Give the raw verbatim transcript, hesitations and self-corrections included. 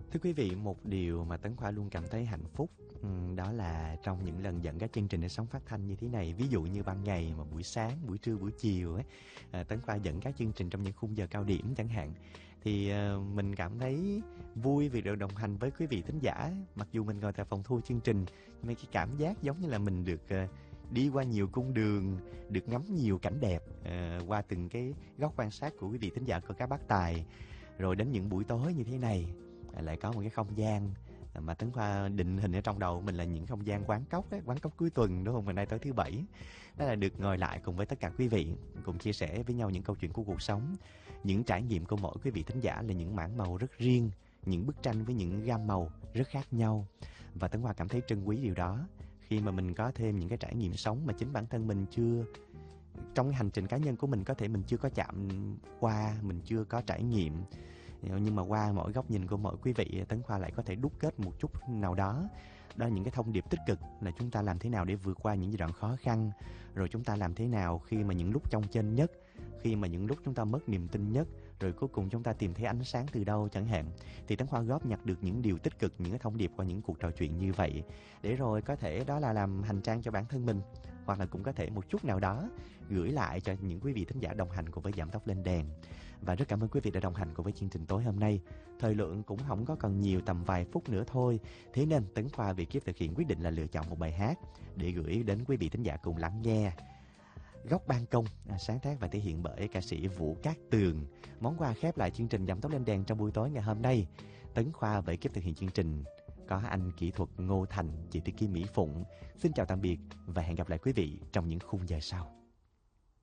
Thưa quý vị, một điều mà Tấn Khoa luôn cảm thấy hạnh phúc ừm, đó là trong những lần dẫn các chương trình đến sóng phát thanh như thế này. Ví dụ như ban ngày mà buổi sáng, buổi trưa, buổi chiều ấy, à, Tấn Khoa dẫn các chương trình trong những khung giờ cao điểm chẳng hạn. Thì à, mình cảm thấy vui vì được đồng hành với quý vị thính giả. Mặc dù mình ngồi tại phòng thu chương trình, nhưng mà cái cảm giác giống như là mình được à, đi qua nhiều cung đường, được ngắm nhiều cảnh đẹp à, qua từng cái góc quan sát của quý vị thính giả của các bác tài. Rồi đến những buổi tối như thế này lại có một cái không gian mà Tấn Khoa định hình ở trong đầu mình là những không gian quán cóc ấy, quán cóc cuối tuần đúng không? Hôm nay tối thứ bảy, đó là được ngồi lại cùng với tất cả quý vị, cùng chia sẻ với nhau những câu chuyện của cuộc sống, những trải nghiệm của mỗi quý vị thính giả là những mảng màu rất riêng, những bức tranh với những gam màu rất khác nhau, và Tấn Khoa cảm thấy trân quý điều đó khi mà mình có thêm những cái trải nghiệm sống mà chính bản thân mình chưa, trong cái hành trình cá nhân của mình có thể mình chưa có chạm qua, mình chưa có trải nghiệm. Nhưng mà qua mỗi góc nhìn của mỗi quý vị, Tấn Khoa lại có thể đúc kết một chút nào đó. Đó là những cái thông điệp tích cực, là chúng ta làm thế nào để vượt qua những giai đoạn khó khăn, rồi chúng ta làm thế nào khi mà những lúc trong trên nhất, khi mà những lúc chúng ta mất niềm tin nhất, rồi cuối cùng chúng ta tìm thấy ánh sáng từ đâu chẳng hạn. Thì Tấn Khoa góp nhặt được những điều tích cực, những cái thông điệp qua những cuộc trò chuyện như vậy, để rồi có thể đó là làm hành trang cho bản thân mình, hoặc là cũng có thể một chút nào đó gửi lại cho những quý vị thính giả đồng hành cùng với Giảm Tốc Lên Đèn. Và rất cảm ơn quý vị đã đồng hành cùng với chương trình tối hôm nay. Thời lượng cũng không có còn nhiều, tầm vài phút nữa thôi. Thế nên Tấn Khoa vì kiếp thực hiện quyết định là lựa chọn một bài hát để gửi đến quý vị thính giả cùng lắng nghe. Góc ban công, à, sáng tác và thể hiện bởi ca sĩ Vũ Cát Tường. Món quà khép lại chương trình Giảm Tốc Lên Đèn trong buổi tối ngày hôm nay. Tấn Khoa với kiếp thực hiện chương trình có anh kỹ thuật Ngô Thành, chị Tư Kim Mỹ Phụng. Xin chào tạm biệt và hẹn gặp lại quý vị trong những khung giờ sau.